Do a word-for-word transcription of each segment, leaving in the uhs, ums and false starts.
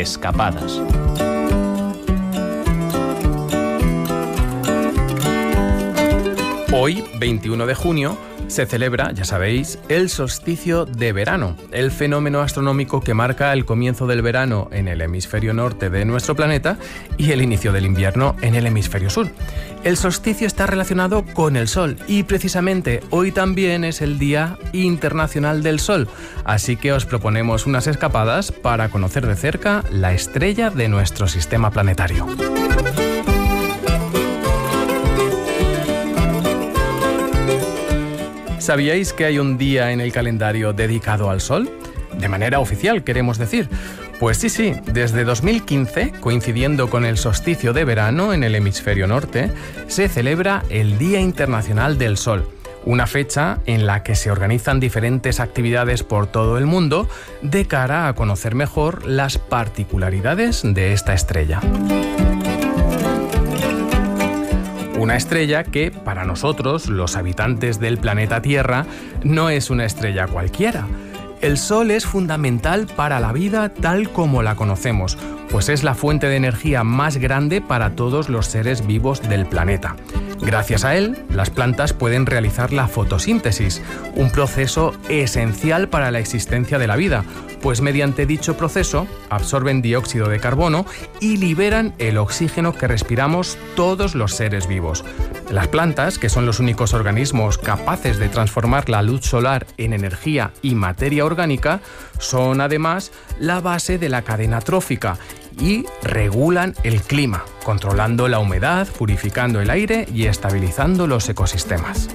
Escapadas. Hoy, veintiuno de junio, se celebra, ya sabéis, el solsticio de verano, el fenómeno astronómico que marca el comienzo del verano en el hemisferio norte de nuestro planeta y el inicio del invierno en el hemisferio sur. El solsticio está relacionado con el Sol y precisamente hoy también es el Día Internacional del Sol, así que os proponemos unas escapadas para conocer de cerca la estrella de nuestro sistema planetario. ¿Sabíais que hay un día en el calendario dedicado al Sol? De manera oficial, queremos decir. Pues sí, sí, desde dos mil quince, coincidiendo con el solsticio de verano en el hemisferio norte, se celebra el Día Internacional del Sol, una fecha en la que se organizan diferentes actividades por todo el mundo de cara a conocer mejor las particularidades de esta estrella. Una estrella que, para nosotros, los habitantes del planeta Tierra, no es una estrella cualquiera. El Sol es fundamental para la vida tal como la conocemos, pues es la fuente de energía más grande para todos los seres vivos del planeta. Gracias a él, las plantas pueden realizar la fotosíntesis, un proceso esencial para la existencia de la vida, pues mediante dicho proceso absorben dióxido de carbono y liberan el oxígeno que respiramos todos los seres vivos. Las plantas, que son los únicos organismos capaces de transformar la luz solar en energía y materia orgánica, son además la base de la cadena trófica y regulan el clima, controlando la humedad, purificando el aire y estabilizando los ecosistemas.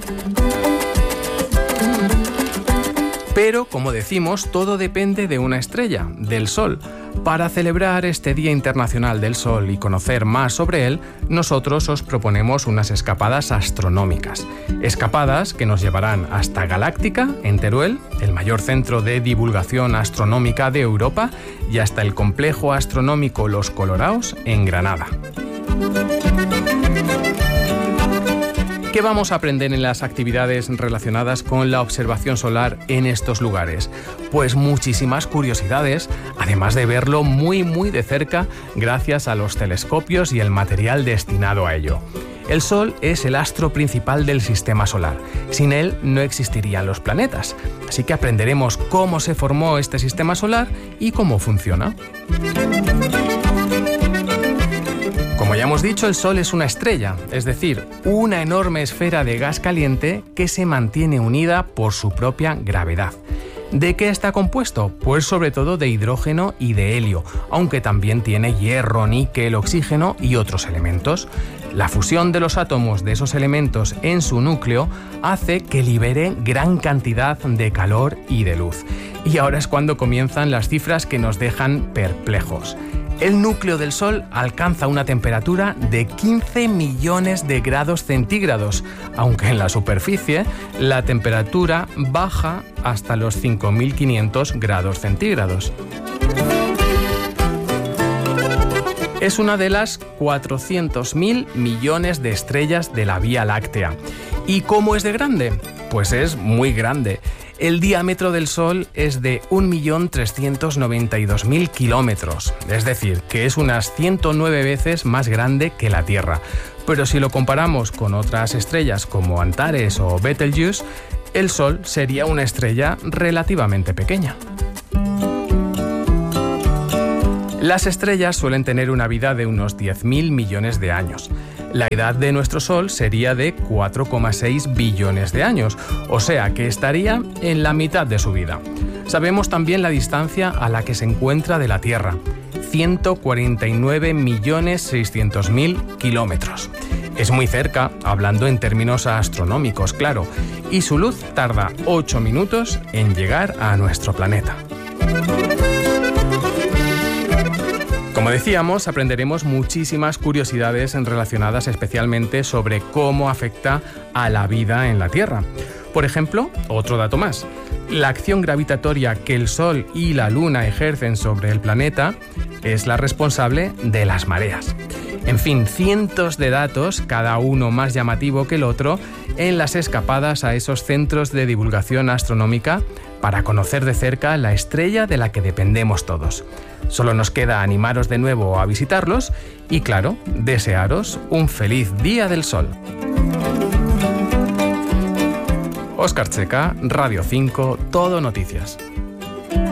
Pero, como decimos, todo depende de una estrella, del Sol. Para celebrar este Día Internacional del Sol y conocer más sobre él, nosotros os proponemos unas escapadas astronómicas. Escapadas que nos llevarán hasta Galáctica, en Teruel, el mayor centro de divulgación astronómica de Europa, y hasta el complejo astronómico Los Coloraos, en Granada. ¿Qué vamos a aprender en las actividades relacionadas con la observación solar en estos lugares? Pues muchísimas curiosidades, además de verlo muy muy de cerca gracias a los telescopios y el material destinado a ello. El Sol es el astro principal del sistema solar. Sin él no existirían los planetas. Así que aprenderemos cómo se formó este sistema solar y cómo funciona. Como ya hemos dicho, el Sol es una estrella, es decir, una enorme esfera de gas caliente que se mantiene unida por su propia gravedad. ¿De qué está compuesto? Pues sobre todo de hidrógeno y de helio, aunque también tiene hierro, níquel, oxígeno y otros elementos. La fusión de los átomos de esos elementos en su núcleo hace que libere gran cantidad de calor y de luz. Y ahora es cuando comienzan las cifras que nos dejan perplejos. El núcleo del Sol alcanza una temperatura de quince millones de grados centígrados, aunque en la superficie la temperatura baja hasta los cinco mil quinientos grados centígrados. Es una de las cuatrocientos mil millones de estrellas de la Vía Láctea. ¿Y cómo es de grande? Pues es muy grande. El diámetro del Sol es de un millón trescientos noventa y dos mil kilómetros, es decir, que es unas ciento nueve veces más grande que la Tierra. Pero si lo comparamos con otras estrellas como Antares o Betelgeuse, el Sol sería una estrella relativamente pequeña. Las estrellas suelen tener una vida de unos diez mil millones de años. La edad de nuestro Sol sería de cuatro coma seis billones de años, o sea que estaría en la mitad de su vida. Sabemos también la distancia a la que se encuentra de la Tierra, ciento cuarenta y nueve millones seiscientos mil kilómetros. Es muy cerca, hablando en términos astronómicos, claro, y su luz tarda ocho minutos en llegar a nuestro planeta. Como decíamos, aprenderemos muchísimas curiosidades relacionadas especialmente sobre cómo afecta a la vida en la Tierra. Por ejemplo, otro dato más. La acción gravitatoria que el Sol y la Luna ejercen sobre el planeta es la responsable de las mareas. En fin, cientos de datos, cada uno más llamativo que el otro, en las escapadas a esos centros de divulgación astronómica para conocer de cerca la estrella de la que dependemos todos. Solo nos queda animaros de nuevo a visitarlos y, claro, desearos un feliz Día del Sol. Óscar Checa, Radio cinco, Todo Noticias.